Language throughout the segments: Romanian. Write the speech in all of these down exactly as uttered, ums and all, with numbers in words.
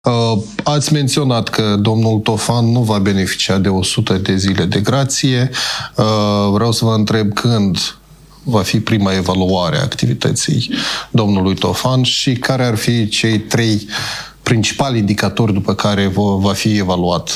Ați menționat că domnul Tofan nu va beneficia de o sută de zile de grație. Vreau să vă întreb când va fi prima evaluare a activității domnului Tofan și care ar fi cei trei principali indicatori după care va fi evaluat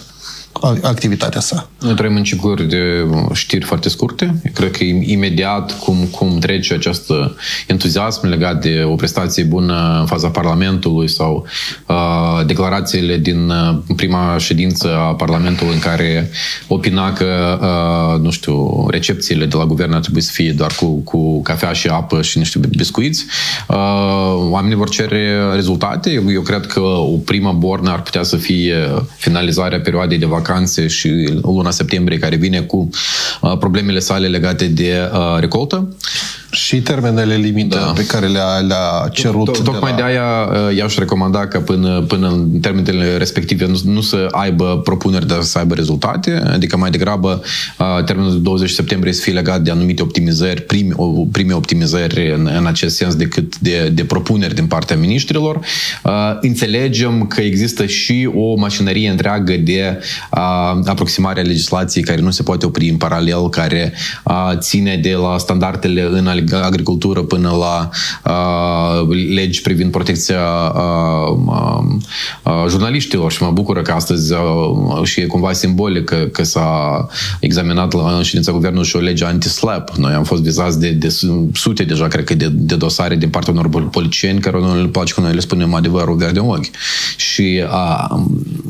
activitatea sa. Noi trăim începuri de știri foarte scurte. Eu cred că imediat cum, cum trece acest entuziasm legat de o prestație bună în faza Parlamentului sau uh, declarațiile din prima ședință a Parlamentului în care opina că, uh, nu știu, recepțiile de la guvern ar trebui să fie doar cu, cu cafea și apă și niște biscuiți. Uh, oamenii vor cere rezultate. Eu, eu cred că o primă bornă ar putea să fie finalizarea perioadei de vacanțe și luna septembrie care vine cu uh, problemele sale legate de uh, recoltă. Și termenele limită da. pe care le-a, le-a cerut. Tocmai de, la... de aia i-aș recomanda că până, până în termenele respective nu, nu să aibă propuneri, dar să aibă rezultate. Adică mai degrabă termenul de douăzeci septembrie să fie legat de anumite optimizări, prime, prime optimizări în, în acest sens decât de, de propuneri din partea miniștrilor. Înțelegem că există și o mașinărie întreagă de aproximare a legislației care nu se poate opri în paralel, care ține de la standardele în agricultură până la uh, legi privind protecția uh, uh, jurnaliștilor și mă bucură că astăzi uh, și e cumva simbolic că, că s-a examinat la, în ședința guvernului și o lege anti-slap. Noi am fost vizați de, de sute deja, cred că, de, de dosare din partea unor politicieni care nu le place că noi le spunem adevărul verde în ochi. Și uh,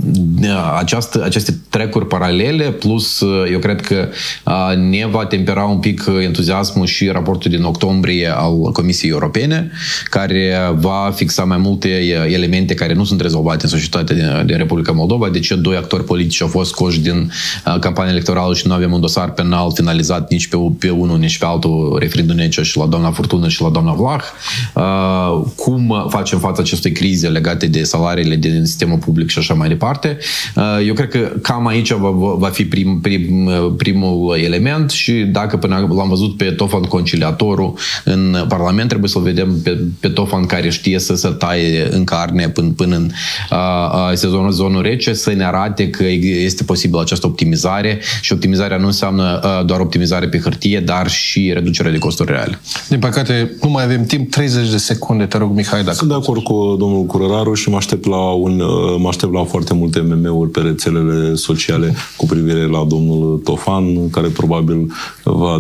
această, aceste trecuri paralele, plus eu cred că uh, ne va tempera un pic entuziasmul și raportul din octombrie al Comisiei Europene, care va fixa mai multe elemente care nu sunt rezolvate în societatea din, din Republica Moldova. De ce doi actori politici au fost scoși din uh, campania electorală și nu avem un dosar penal finalizat nici pe, pe unul, nici pe altul, referindu-ne și la doamna Furtună și la doamna Vlah. Uh, cum facem față acestei crize legate de salariile din sistemul public și așa mai departe. Uh, eu cred că cam aici va, va fi prim, prim, primul element și dacă până l-am văzut pe Tofan conciliatorul în Parlament, trebuie să-l vedem pe, pe Tofan care știe să se taie în carne până, până în uh, sezonul zonul rece, să ne arate că este posibil această optimizare și optimizarea nu înseamnă uh, doar optimizare pe hârtie, dar și reducerea de costuri reale. Din păcate, nu mai avem timp. treizeci de secunde, te rog, Mihai, dacă... Sunt de acord cu domnul Curăraru și mă aștept la, un, mă aștept la foarte multe meme-uri pe rețelele sociale cu privire la domnul Tofan, care probabil va,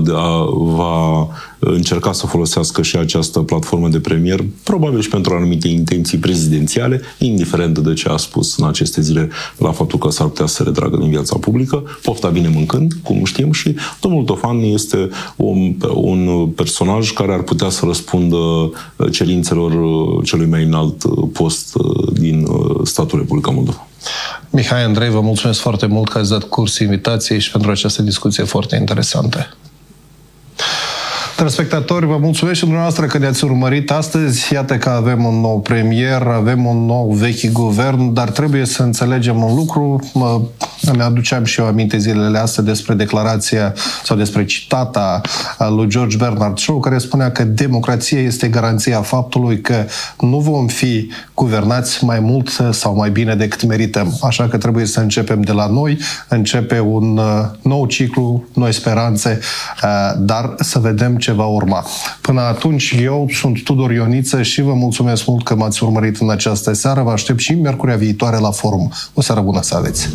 va încerca să folosească și această platformă de premier, probabil și pentru anumite intenții prezidențiale, indiferent de ce a spus în aceste zile la faptul că s-ar putea să se retragă din viața publică. Pofta bine mâncând, cum știm, și domnul Tofan este un, un personaj care ar putea să răspundă cerințelor celui mai înalt post din statul Republica Moldova. Mihai, Andrei, vă mulțumesc foarte mult că ați dat curs invitației și pentru această discuție foarte interesantă. Telespectatori, vă mulțumesc și dumneavoastră că ne-ați urmărit astăzi. Iată că avem un nou premier, avem un nou vechi guvern, dar trebuie să înțelegem un lucru. Mă, îmi aduceam și eu aminte zilele astea despre declarația sau despre citata lui George Bernard Shaw, care spunea că democrația este garanția faptului că nu vom fi guvernați mai mult sau mai bine decât merităm. Așa că trebuie să începem de la noi, începe un nou ciclu, noi speranțe, dar să vedem ce va urma. Până atunci, eu sunt Tudor Ioniță și vă mulțumesc mult că m-ați urmărit în această seară. Vă aștept și miercurea viitoare la Forum. O seară bună să aveți!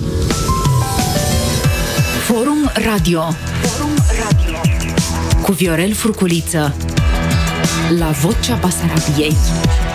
Forum Radio. Forum Radio. Cu Viorel Furculiță. La Vocea Basarabiei.